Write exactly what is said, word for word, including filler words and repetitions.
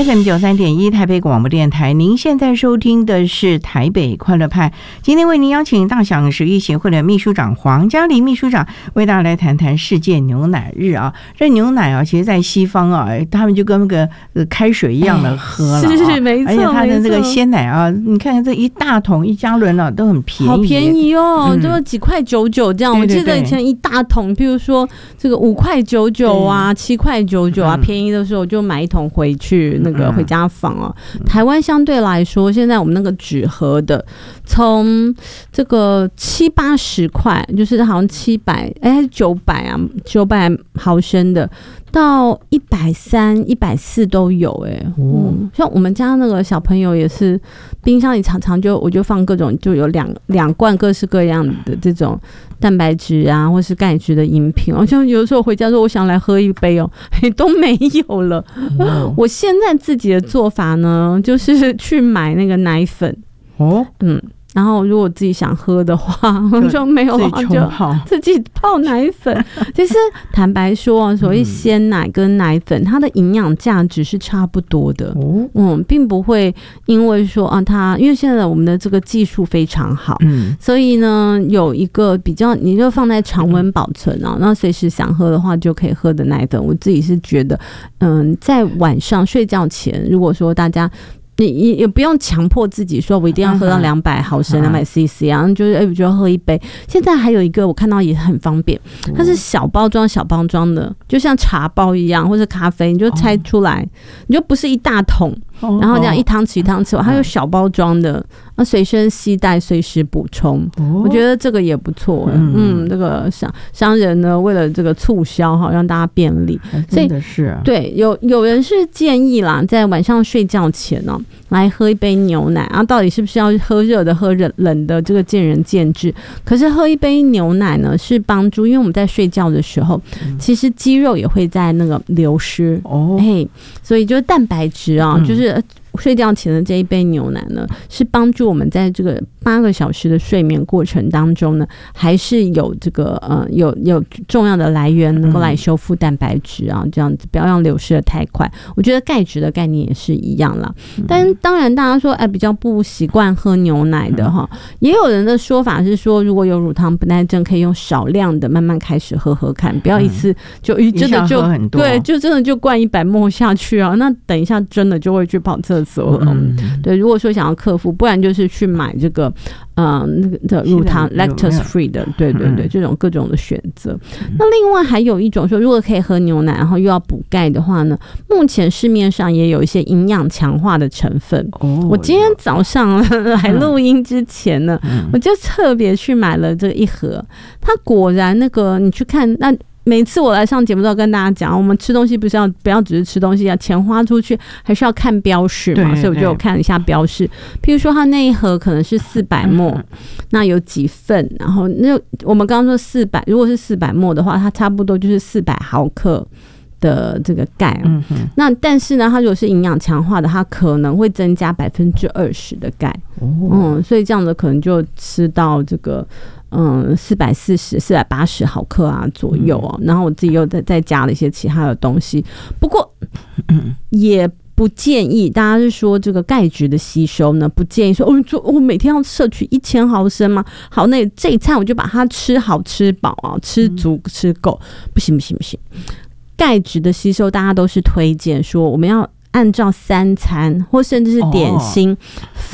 F M 九三点一台北广播电台，您现在收听的是台北快乐派。今天为您邀请大享食育协会的秘书长黄嘉玲秘书长为大家来谈谈世界牛奶日啊。这牛奶啊，其实在西方啊，他们就跟那个呃开水一样的喝了、啊， 是是没错， 而且它的这个鲜奶啊，你看看这一大桶一加仑啊，都很便宜， 好便宜哦，就、嗯、几块九九这样。 对对对， 我记得以前一大桶，譬如说这个五块九九啊，七块九九啊、嗯，便宜的时候就买一桶回去。那个回家放哦、嗯，台湾相对来说，现在我们那个纸盒的，从这个七八十块，就是好像七百哎九百啊，九百毫升的，到一百三、一百四都有哎、欸。嗯，像我们家那个小朋友也是，冰箱里常常就我就放各种，就有两两罐各式各样的这种蛋白质啊，或是钙质的饮品。好像有的时候回家说我想来喝一杯哦、喔，都没有了。嗯、我现在自己的做法呢，就是去买那个奶粉哦，嗯。然后如果自己想喝的话，我就没有啊，就自己泡奶粉。其实坦白说，所谓鲜奶跟奶粉，它的营养价值是差不多的。嗯，并不会因为说啊，它因为现在我们的这个技术非常好，嗯，所以呢有一个比较，你就放在常温保存啊，那随时想喝的话就可以喝的奶粉。我自己是觉得，嗯，在晚上睡觉前，如果说大家。你也不用强迫自己说我一定要喝到两百毫升、两百 C C 啊，就是哎，我就要喝一杯。现在还有一个我看到也很方便，它是小包装、小包装的，就像茶包一样，或者咖啡，你就拆出来，你就不是一大桶，然后这样一汤匙一汤匙，它有小包装的，那随身携带，随时补充。我觉得这个也不错，嗯，这个商商人呢，为了这个促销哈，让大家便利， 真的是对。有有人是建议啦，在晚上睡觉前呢、喔。来喝一杯牛奶，然后到底是不是要喝热的、喝冷的，这个见仁见智。可是喝一杯牛奶呢，是帮助，因为我们在睡觉的时候，嗯、其实肌肉也会在那个流失哦，哎，所以就是蛋白质啊，嗯、就是睡觉前的这一杯牛奶呢，是帮助我们在这个八个小时的睡眠过程当中呢，还是有这个呃有有重要的来源能够来修复蛋白质啊，这样子不要让流失的太快。我觉得钙质的概念也是一样啦，但当然大家说哎比较不习惯喝牛奶的哈，也有人的说法是说，如果有乳糖不耐症，可以用少量的慢慢开始喝喝看，不要一次就一真的就对，就真的就灌一百毫升下去啊，那等一下真的就会去跑厕所了。嗯，对，如果说想要克服，不然就是去买这个呃那个的乳糖 lactose free 的，对对对，这种各种的选择。那另外还有一种说，如果可以喝牛奶，然后又要补钙的话呢，目前市面上也有一些营养强化的成分。哦，我今天早上来录音之前呢，嗯、我就特别去买了这一盒，它果然那个你去看那。每次我来上节目都要跟大家讲，我们吃东西不是要不要只是吃东西，要钱花出去还是要看标示嘛，所以我就有看一下标示。譬如说它那一盒可能是四百毫升，那有几份，然后那我们刚刚说四百，如果是四百毫升的话，它差不多就是四百毫克的这个钙。嗯，那但是呢，它如果是营养强化的，它可能会增加百分之二十的钙。哦，嗯，所以这样子可能就吃到这个。嗯，四百四十、四百八十毫克啊左右哦、嗯，然后我自己又再再加了一些其他的东西，不过、嗯、也不建议大家是说这个钙质的吸收呢，不建议说哦，我每天要摄取一千毫升吗？好，那这一餐我就把它吃好吃饱啊，吃足吃够，不行不行不行，钙质的吸收大家都是推荐说我们要按照三餐或甚至是点心。哦